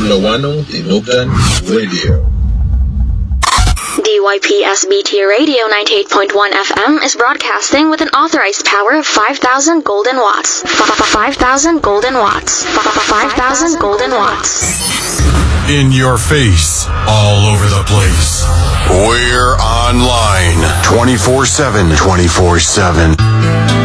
Lawano Tinugan Radio. DYPSBT Radio 98.1 FM is broadcasting with an authorized power of 5,000 golden watts. 5,000 golden watts. 5,000 golden watts. In your face, all over the place. We're online 24/7.